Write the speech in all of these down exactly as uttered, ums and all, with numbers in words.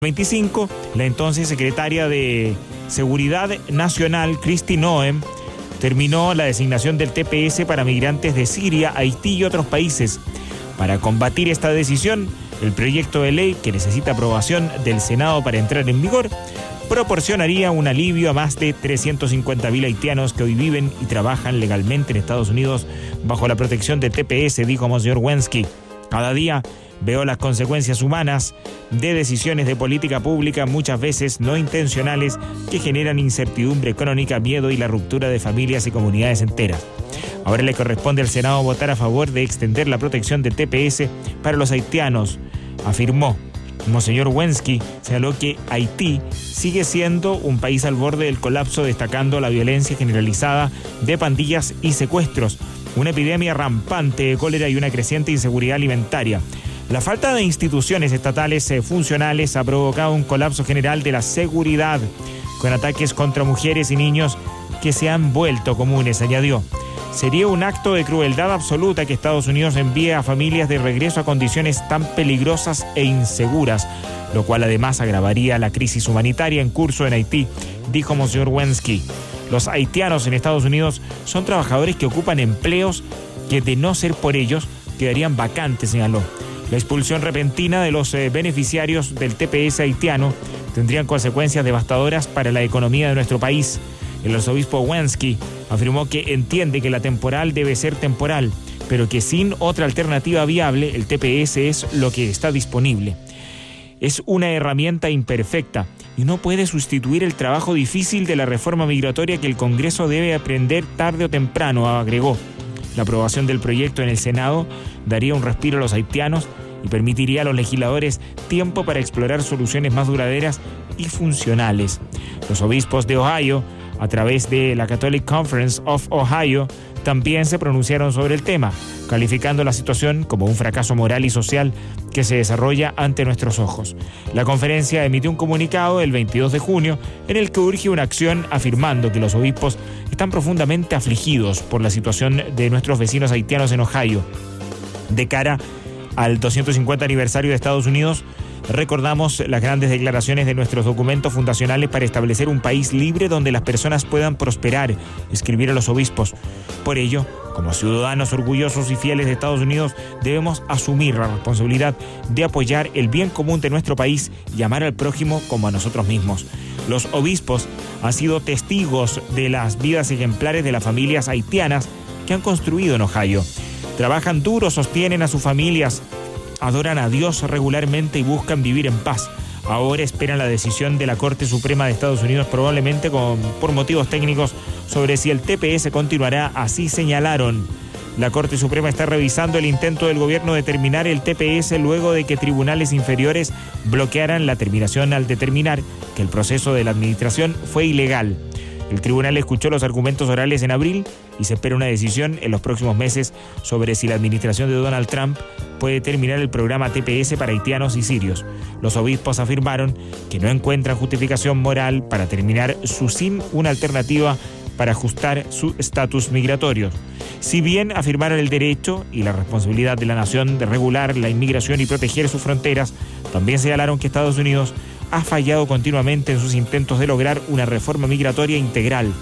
veinticinco, la entonces secretaria de Seguridad Nacional, Kristi Noem, terminó la designación del T P S para migrantes de Siria, Haití y otros países. Para combatir esta decisión, el proyecto de ley, que necesita aprobación del Senado para entrar en vigor, proporcionaría un alivio a más de trescientos cincuenta mil haitianos que hoy viven y trabajan legalmente en Estados Unidos bajo la protección del T P S, dijo Monseñor Wensky. Cada día veo las consecuencias humanas de decisiones de política pública, muchas veces no intencionales, que generan incertidumbre crónica, miedo y la ruptura de familias y comunidades enteras. Ahora le corresponde al Senado votar a favor de extender la protección del T P S para los haitianos, afirmó. Monseñor Wensky señaló que Haití sigue siendo un país al borde del colapso, destacando la violencia generalizada de pandillas y secuestros, una epidemia rampante de cólera y una creciente inseguridad alimentaria. La falta de instituciones estatales eh, funcionales ha provocado un colapso general de la seguridad, con ataques contra mujeres y niños que se han vuelto comunes, añadió. Sería un acto de crueldad absoluta que Estados Unidos envíe a familias de regreso a condiciones tan peligrosas e inseguras, lo cual además agravaría la crisis humanitaria en curso en Haití, dijo Monseñor Wensky. Los haitianos en Estados Unidos son trabajadores que ocupan empleos que, de no ser por ellos, quedarían vacantes, señaló. La expulsión repentina de los eh, beneficiarios del T P S haitiano tendrían consecuencias devastadoras para la economía de nuestro país. El arzobispo Wensky afirmó que entiende que la temporal debe ser temporal, pero que sin otra alternativa viable, el T P S es lo que está disponible. Es una herramienta imperfecta y no puede sustituir el trabajo difícil de la reforma migratoria que el Congreso debe aprender tarde o temprano, agregó. La aprobación del proyecto en el Senado daría un respiro a los haitianos y permitiría a los legisladores tiempo para explorar soluciones más duraderas y funcionales. Los obispos de Ohio, a través de la Catholic Conference of Ohio, también se pronunciaron sobre el tema, calificando la situación como un fracaso moral y social que se desarrolla ante nuestros ojos. La conferencia emitió un comunicado el veintidós de junio en el que urge una acción, afirmando que los obispos están profundamente afligidos por la situación de nuestros vecinos haitianos en Ohio. De cara al doscientos cincuenta aniversario de Estados Unidos, recordamos las grandes declaraciones de nuestros documentos fundacionales para establecer un país libre donde las personas puedan prosperar, escribieron los obispos. Por ello, como ciudadanos orgullosos y fieles de Estados Unidos, debemos asumir la responsabilidad de apoyar el bien común de nuestro país y amar al prójimo como a nosotros mismos. Los obispos han sido testigos de las vidas ejemplares de las familias haitianas que han construido en Ohio. Trabajan duro, sostienen a sus familias, adoran a Dios regularmente y buscan vivir en paz. Ahora esperan la decisión de la Corte Suprema de Estados Unidos, probablemente con, por motivos técnicos, sobre si el T P S continuará, así señalaron. La Corte Suprema está revisando el intento del gobierno de terminar el T P S luego de que tribunales inferiores bloquearan la terminación al determinar que el proceso de la administración fue ilegal. El tribunal escuchó los argumentos orales en abril y se espera una decisión en los próximos meses sobre si la administración de Donald Trump puede terminar el programa T P S para haitianos y sirios. Los obispos afirmaron que no encuentran justificación moral para terminar su sin una alternativa para ajustar su estatus migratorio. Si bien afirmaron el derecho y la responsabilidad de la nación de regular la inmigración y proteger sus fronteras, también señalaron que Estados Unidos ha fallado continuamente en sus intentos de lograr una reforma migratoria integral.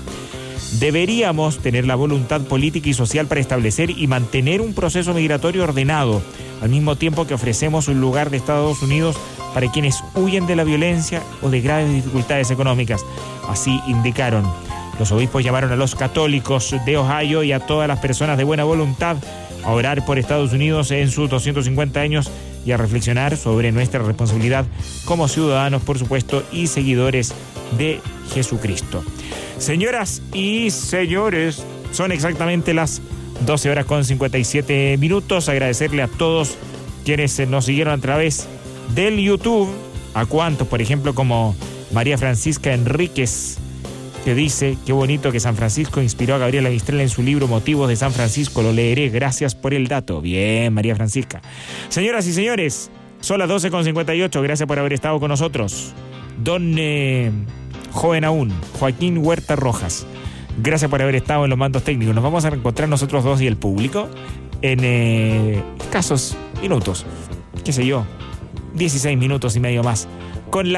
Deberíamos tener la voluntad política y social para establecer y mantener un proceso migratorio ordenado, al mismo tiempo que ofrecemos un lugar de Estados Unidos para quienes huyen de la violencia o de graves dificultades económicas. Así indicaron. Los obispos llamaron a los católicos de Ohio y a todas las personas de buena voluntad a orar por Estados Unidos en sus doscientos cincuenta años y a reflexionar sobre nuestra responsabilidad como ciudadanos, por supuesto, y seguidores de Jesucristo. Señoras y señores, son exactamente las doce horas con cincuenta y siete minutos. Agradecerle a todos quienes nos siguieron a través del YouTube, a cuantos, por ejemplo, como María Francisca Enríquez, que dice: qué bonito que San Francisco inspiró a Gabriela Mistral en su libro Motivos de San Francisco, lo leeré, gracias por el dato. Bien, María Francisca. Señoras y señores, son las doce con cincuenta y ocho, gracias por haber estado con nosotros. Don eh, joven aún, Joaquín Huerta Rojas, gracias por haber estado en los mandos técnicos. Nos vamos a reencontrar nosotros dos y el público en eh, escasos minutos, qué sé yo, dieciséis minutos y medio más, con la